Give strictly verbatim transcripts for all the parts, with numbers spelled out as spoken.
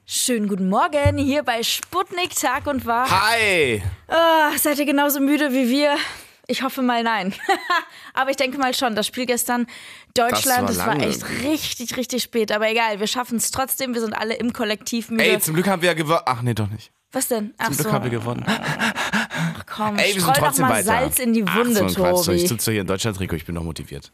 Schönen guten Morgen hier bei Sputnik Tag und Wach. Hi! Oh, seid ihr genauso müde wie wir? Ich hoffe mal nein. Aber ich denke mal schon, das Spiel gestern Deutschland, das war, das war echt richtig, richtig spät. Aber egal, wir schaffen es trotzdem, wir sind alle im Kollektiv müde. Ey, zum Glück haben wir ja gewonnen. Ach nee, doch nicht. Was denn? Ach zum Glück so. haben wir gewonnen. Ach komm, Ey, wir streu sind doch trotzdem mal weiter. Salz in die Wunde, Ach, so ein Quatsch. Tobi. Ich sitze hier in Deutschland, Rico, ich bin noch motiviert.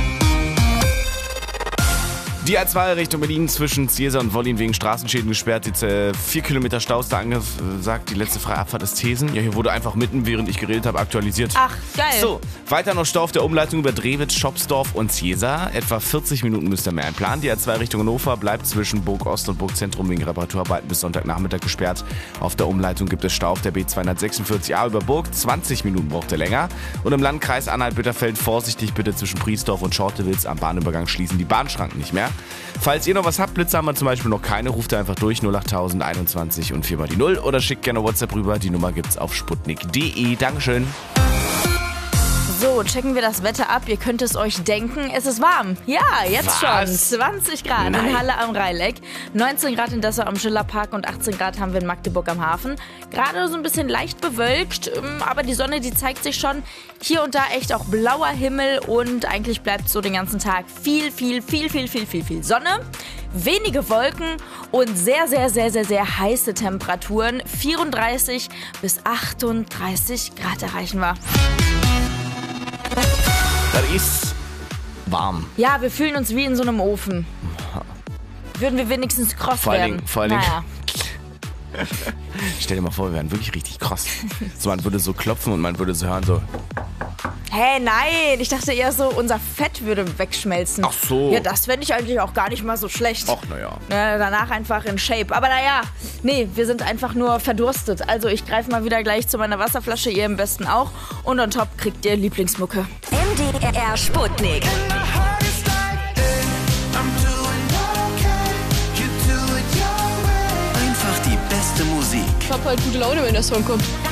Die A zwei Richtung Berlin zwischen Ziesa und Wollin wegen Straßenschäden gesperrt. Jetzt äh, vier Kilometer Stau ist da angesagt. Die letzte freie Abfahrt ist Thesen. Ja, hier wurde einfach mitten, während ich geredet habe, aktualisiert. Ach, geil. So, weiter noch Stau auf der Umleitung über Drewitz, Schopsdorf und Ziesa. Etwa vierzig Minuten müsst ihr mehr einplanen. Die A zwei Richtung Hannover bleibt zwischen Burg Ost und Burg Zentrum wegen Reparaturarbeiten bis Sonntagnachmittag gesperrt. Auf der Umleitung gibt es Stau auf der B zweihundertsechsundvierzig A über Burg. zwanzig Minuten braucht ihr länger. Und im Landkreis Anhalt-Bitterfeld vorsichtig bitte zwischen Priesdorf und Schortewitz. Am Bahnübergang schließen die Bahnschranken nicht mehr. Falls ihr noch was habt, Blitze haben wir zum Beispiel noch keine, ruft ihr einfach durch null achttausend einundzwanzig und vier mal die null oder schickt gerne WhatsApp rüber. Die Nummer gibt's auf sputnik punkt de. Dankeschön. So, checken wir das Wetter ab. Ihr könnt es euch denken, es ist warm. Ja, jetzt Was? schon. zwanzig Grad Nein. in Halle am Rheineck, neunzehn Grad in Dessau am Schillerpark und achtzehn Grad haben wir in Magdeburg am Hafen. Gerade so ein bisschen leicht bewölkt, aber die Sonne, die zeigt sich schon. Hier und da echt auch blauer Himmel und eigentlich bleibt so den ganzen Tag viel, viel, viel, viel, viel, viel, viel Sonne. Wenige Wolken und sehr, sehr, sehr, sehr, sehr heiße Temperaturen. vierunddreißig bis achtunddreißig Grad erreichen wir. Das ist warm. Ja, wir fühlen uns wie in so einem Ofen. Würden wir wenigstens kross Vor allen werden. Dingen, vor allen Dingen. Naja. Stell dir mal vor, wir wären wirklich richtig kross. So, man würde so klopfen und man würde so hören, so. Hä, hey, nein, ich dachte eher so, unser Fett würde wegschmelzen. Ach so. Ja, das fände ich eigentlich auch gar nicht mal so schlecht. Ach, naja. Ja, danach einfach in Shape. Aber naja, nee, wir sind einfach nur verdurstet. Also ich greife mal wieder gleich zu meiner Wasserflasche, ihr am besten auch. Und on top kriegt ihr Lieblingsmucke. M D R Sputnik. Einfach die beste Musik. Ich hab halt gute Laune, wenn der Song kommt.